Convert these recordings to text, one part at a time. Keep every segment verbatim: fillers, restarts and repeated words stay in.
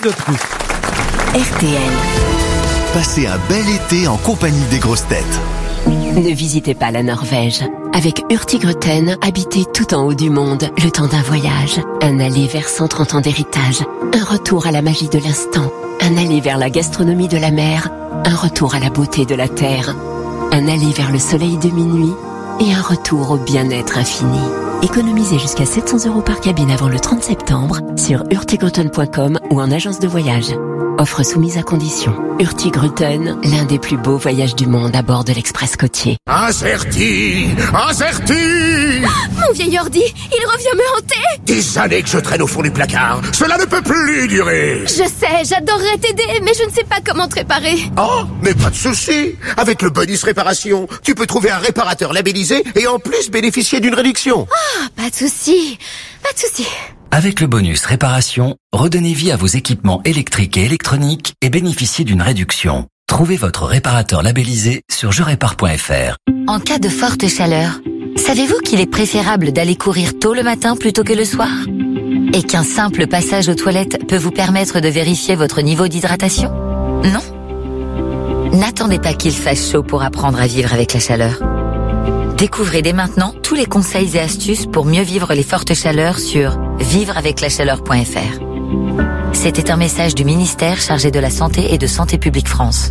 de truffe. R T L. Passez un bel été en compagnie des grosses têtes. Ne visitez pas la Norvège. Avec Hurtigruten, habitez tout en haut du monde, le temps d'un voyage. Un aller vers cent trente ans d'héritage. Un retour à la magie de l'instant. Un aller vers la gastronomie de la mer. Un retour à la beauté de la terre. Un aller vers le soleil de minuit. Et un retour au bien-être infini. Économisez jusqu'à sept cents euros par cabine avant le trente septembre sur hurtigruten point com ou en agence de voyage. Offre soumise à condition. Hurtigruten, l'un des plus beaux voyages du monde à bord de l'Express côtier. Incerti, incerti. Mon vieil ordi, il revient me hanter. Des années que je traîne au fond du placard. Cela ne peut plus durer. Je sais, j'adorerais t'aider, mais je ne sais pas comment te réparer. Oh, mais pas de souci. Avec le bonus réparation, tu peux trouver un réparateur labellisé et en plus bénéficier d'une réduction. Ah, pas de souci, pas de souci. Avec le bonus réparation, redonnez vie à vos équipements électriques et électroniques et bénéficiez d'une réduction. Trouvez votre réparateur labellisé sur je répare point f r. En cas de forte chaleur, savez-vous qu'il est préférable d'aller courir tôt le matin plutôt que le soir? Et qu'un simple passage aux toilettes peut vous permettre de vérifier votre niveau d'hydratation? Non? N'attendez pas qu'il fasse chaud pour apprendre à vivre avec la chaleur. Découvrez dès maintenant tous les conseils et astuces pour mieux vivre les fortes chaleurs sur vivre avec la chaleur point f r. C'était un message du ministère chargé de la Santé et de Santé publique France.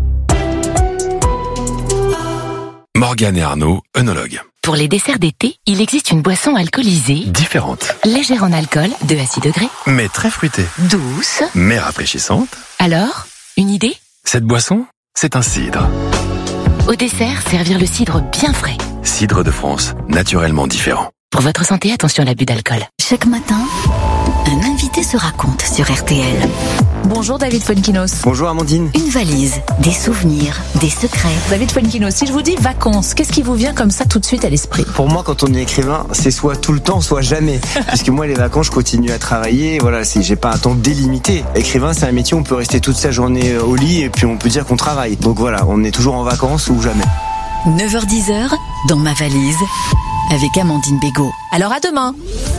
Morgane et Arnaud, œnologues. Pour les desserts d'été, il existe une boisson alcoolisée, Différente, légère en alcool, deux à six degrés, mais très fruitée, douce. mais rafraîchissante. Alors, une idée? Cette boisson, c'est un cidre. Au dessert, servir le cidre bien frais. Cidre de France, naturellement différent. Pour votre santé, attention à l'abus d'alcool. Chaque matin, un invité se raconte sur R T L. Bonjour David Fonkinos. Bonjour Amandine. Une valise, des souvenirs, des secrets. David Fonkinos, si je vous dis vacances, qu'est-ce qui vous vient comme ça tout de suite à l'esprit? Pour moi, quand on est écrivain, c'est soit tout le temps, soit jamais. Puisque moi, les vacances, je continue à travailler. Voilà, c'est, j'ai pas un temps délimité. Écrivain, c'est un métier où on peut rester toute sa journée au lit et puis on peut dire qu'on travaille. Donc voilà, on est toujours en vacances ou jamais. neuf heures dix, dans ma valise, avec Amandine Bégaud. Alors à demain.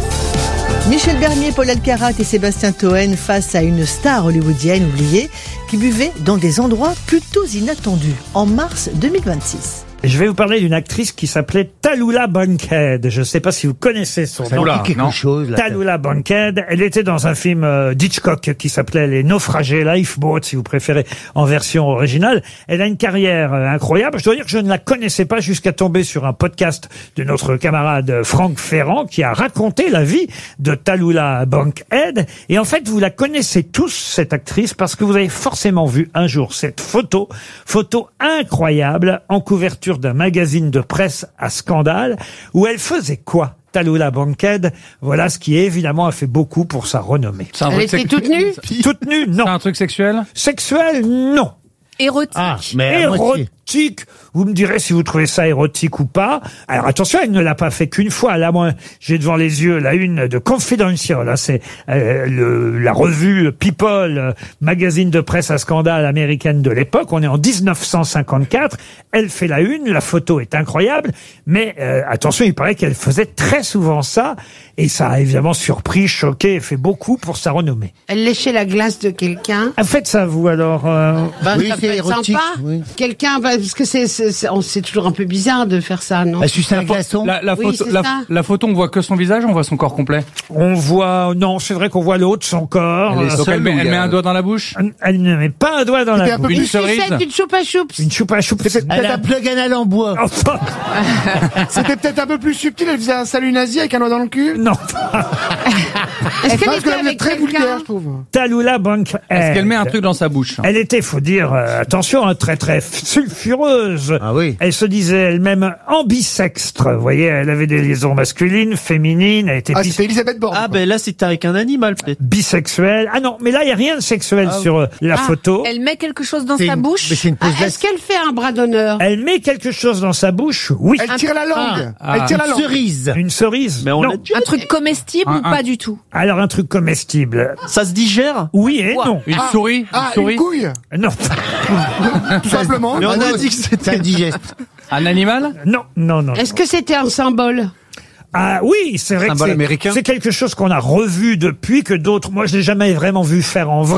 Michel Bernier, Paul Alcarat et Sébastien Toen face à une star hollywoodienne oubliée qui buvait dans des endroits plutôt inattendus en mars deux mille vingt-six. Je vais vous parler d'une actrice qui s'appelait Tallulah Bankhead. Je ne sais pas si vous connaissez son nom. Oula, quelque chose, là. Tallulah Bankhead. Elle était dans un film euh, d'Hitchcock qui s'appelait Les Naufragés, Lifeboat, si vous préférez, en version originale. Elle a une carrière euh, incroyable. Je dois dire que je ne la connaissais pas jusqu'à tomber sur un podcast de notre camarade Franck Ferrand qui a raconté la vie de Tallulah Bankhead. Et en fait, vous la connaissez tous, cette actrice, parce que vous avez forcément vu un jour cette photo, photo incroyable, en couverture d'un magazine de presse à scandale, où elle faisait quoi, Tallulah Bankhead? Voilà ce qui évidemment a fait beaucoup pour sa renommée. Elle était toute nue? Toute nue, non. C'est un truc sexuel? Sexuel, non. Érotique. Ah, mais érotique. Vous me direz si vous trouvez ça érotique ou pas. Alors attention, elle ne l'a pas fait qu'une fois. Là, moi, j'ai devant les yeux la une de Confidential. Là, c'est euh, le, la revue People, euh, magazine de presse à scandale américaine de l'époque. On est en dix-neuf cent cinquante-quatre. Elle fait la une. La photo est incroyable. Mais euh, attention, il paraît qu'elle faisait très souvent ça. Et ça a évidemment surpris, choqué et fait beaucoup pour sa renommée. Elle léchait la glace de quelqu'un. Ah, faites ça, vous, alors euh... bah, oui, ça c'est érotique. Sympa. Oui. Quelqu'un, bah, parce que c'est, c'est, c'est, c'est toujours un peu bizarre de faire ça, non? Elle suce un glaçon. La, la, oui, photo, la, la photo, on voit que son visage, on voit son corps complet. On voit, non, c'est vrai qu'on voit l'autre, son corps. Elle, donc elle, met, elle met un doigt dans la bouche. Elle ne met pas un doigt dans la un bouche. Une cerise. Une choupe à choupe. Une choupe à choupe. C'était peut-être un plug anal en bois. Enfin. C'était peut-être un peu plus subtil. Elle faisait un salut nazi avec un doigt dans le cul. Non. Est-ce qu'elle était avec très vulgaire, je trouve. Tallulah Bankhead. Est-ce qu'elle met un truc dans sa bouche? Elle était, faut dire, euh, attention, hein, très très sulfureuse. Ah oui. Elle se disait elle-même ambisextre. Vous voyez, elle avait des liaisons masculines, féminines. Elle était ah, bis... c'était Elisabeth Borne. Ah ben là, c'était avec un animal peut-être. Bisexuelle. Ah non, mais là, il y a rien de sexuel ah, sur euh, la ah, photo. Elle met quelque chose dans c'est sa une... bouche. Mais c'est une pose ah, est-ce qu'elle fait un bras d'honneur? Elle met quelque chose dans sa bouche. Oui. Elle tire la langue. Ah, elle tire la une langue. cerise. Une cerise. Mais on non. l'a Un truc comestible un, ou un... pas du tout? Alors un truc comestible. Ça se digère? Oui et Quoi? non. Une ah, souris? Ah, une souris? une couille. Non. Tout simplement. Mais on Ah a non, dit que c'était indigeste. Un animal? Non, non, non. Est-ce que c'était un symbole? Ah oui, c'est vrai que c'est, c'est quelque chose qu'on a revu depuis que d'autres. Moi, je l'ai jamais vraiment vu faire en vrai.